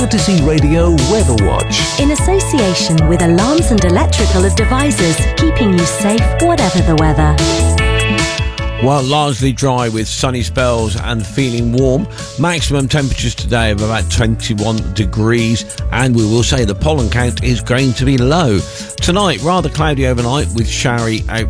Odyssey Radio Weather Watch. In association with Alarms and Electrical Devices, keeping you safe whatever the weather. Well, largely dry with sunny spells and feeling warm. Maximum temperatures today of about 21 degrees, and we will say the pollen count is going to be low. Tonight, rather cloudy overnight with showery